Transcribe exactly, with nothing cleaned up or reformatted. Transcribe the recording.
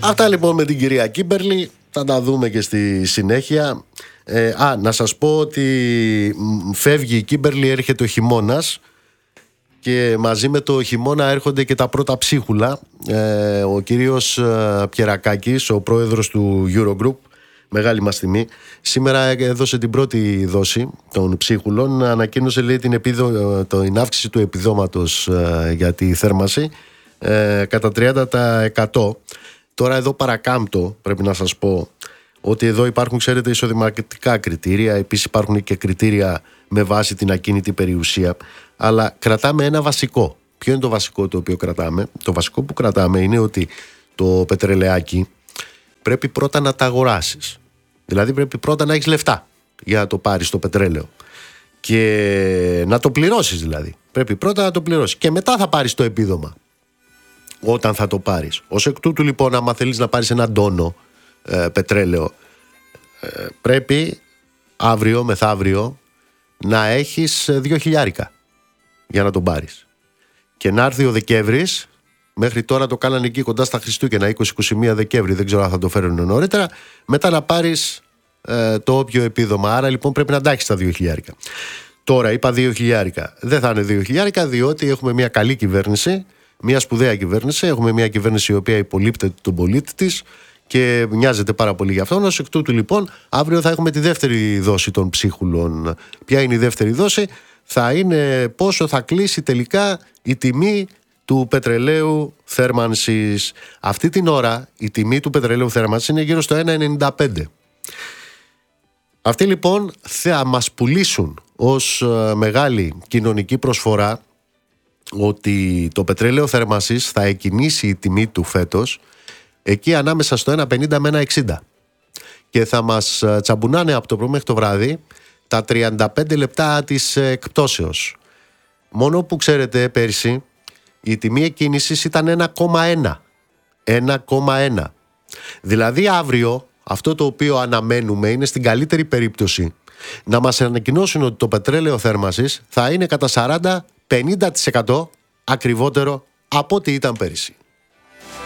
Αυτά λοιπόν με την κυρία Κίμπερλι. Θα τα δούμε και στη συνέχεια. ε, Α, να σας πω ότι φεύγει η Κίμπερλι, έρχεται ο χειμώνας. Και μαζί με το χειμώνα έρχονται και τα πρώτα ψίχουλα. ε, Ο κύριος Πιερακάκης, ο πρόεδρος του Eurogroup, μεγάλη μας τιμή, σήμερα έδωσε την πρώτη δόση των ψίχουλων. Ανακοίνωσε, λέει, την, επιδο... την αύξηση του επιδόματος ε, για τη θέρμανση ε, κατά τριάντα τοις εκατό. Τώρα εδώ παρακάμπτω, πρέπει να σας πω, ότι εδώ υπάρχουν, ξέρετε, εισοδηματικά κριτήρια. Επίσης υπάρχουν και κριτήρια με βάση την ακίνητη περιουσία. Αλλά κρατάμε ένα βασικό. Ποιο είναι το βασικό το οποίο κρατάμε? Το βασικό που κρατάμε είναι ότι το πετρελαιάκι πρέπει πρώτα να τα αγοράσεις. Δηλαδή πρέπει πρώτα να έχεις λεφτά για να το πάρεις το πετρέλαιο. Και να το πληρώσεις δηλαδή. Πρέπει πρώτα να το πληρώσεις. Και μετά θα πάρεις το επίδομα όταν θα το πάρεις. Ως εκ τούτου λοιπόν, άμα θέλεις να πάρεις ένα τόνο ε, πετρέλαιο, ε, πρέπει αύριο μεθαύριο να έχεις δύο χιλιάρικα για να τον πάρεις. Και να έρθει ο Δεκέμβρης, μέχρι τώρα το κάνανε εκεί κοντά στα Χριστούγεννα, είκοσι με είκοσι ένα Δεκέμβρη, δεν ξέρω αν θα το φέρουν νωρίτερα, μετά να πάρεις ε, το όποιο επίδομα. Άρα λοιπόν πρέπει να αντάξεις τα δύο χιλιάρικα. Τώρα είπα δύο χιλιάρικα. Δεν θα είναι δύο χιλιάρικα, διότι έχουμε μια καλή κυβέρνηση, μια σπουδαία κυβέρνηση. Έχουμε μια κυβέρνηση η οποία υπολείπτεται τον πολίτη της και νοιάζεται πάρα πολύ για αυτόν. Ως εκ τούτου λοιπόν, αύριο θα έχουμε τη δεύτερη δόση των ψίχουλων. Ποια είναι η δεύτερη δόση? Θα είναι πόσο θα κλείσει τελικά η τιμή του πετρελαίου θέρμανσης. Αυτή την ώρα η τιμή του πετρελαίου θέρμανσης είναι γύρω στο ένα ενενήντα πέντε. Αυτοί λοιπόν θα μας πουλήσουν ως μεγάλη κοινωνική προσφορά ότι το πετρέλαιο θέρμανσης θα εκκινήσει η τιμή του φέτος εκεί ανάμεσα στο ένα πενήντα με ένα εξήντα. Και θα μας τσαμπουνάνε από το πρωί μέχρι το βράδυ τα τριάντα πέντε λεπτά της εκπτώσεως. Μόνο που ξέρετε, πέρσι η τιμή εκκίνησης ήταν ένα κόμμα ένα. ένα κόμμα ένα. Δηλαδή αύριο αυτό το οποίο αναμένουμε είναι, στην καλύτερη περίπτωση, να μας ανακοινώσουν ότι το πετρέλαιο θέρμανσης θα είναι κατά σαράντα με πενήντα τοις εκατό ακριβότερο από ό,τι ήταν πέρσι.